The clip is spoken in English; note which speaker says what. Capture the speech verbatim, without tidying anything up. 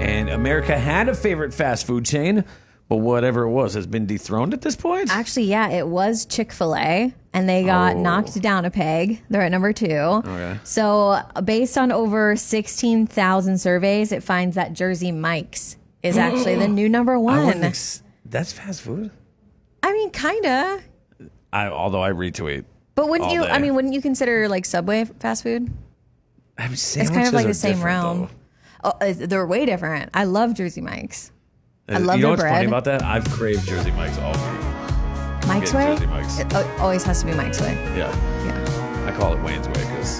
Speaker 1: And America had a favorite fast food chain, but whatever it was has been dethroned at this point?
Speaker 2: Actually, yeah, it was Chick-fil-A, and they got
Speaker 1: Oh.
Speaker 2: knocked down a peg. They're at number two.
Speaker 1: Okay.
Speaker 2: So based on over sixteen thousand surveys, it finds that Jersey Mike's is actually the new number
Speaker 1: I
Speaker 2: one.
Speaker 1: wouldn't ex- that's fast food?
Speaker 2: I mean, kind of.
Speaker 1: I, although I retweet.
Speaker 2: But wouldn't
Speaker 1: all
Speaker 2: you,
Speaker 1: day.
Speaker 2: I mean, wouldn't you consider like Subway fast food?
Speaker 1: I mean,
Speaker 2: It's kind of like
Speaker 1: sandwiches are
Speaker 2: the same
Speaker 1: different,
Speaker 2: realm. Oh, uh, they're way different. I love Jersey Mike's.
Speaker 1: though.
Speaker 2: I love
Speaker 1: You know
Speaker 2: their
Speaker 1: what's
Speaker 2: bread.
Speaker 1: funny about that? I've craved Jersey Mike's all week.
Speaker 2: Mike's
Speaker 1: getting
Speaker 2: Way?
Speaker 1: Jersey Mike's.
Speaker 2: It uh, always has to be Mike's Way.
Speaker 1: Yeah.
Speaker 2: Yeah.
Speaker 1: I call it Wayne's Way because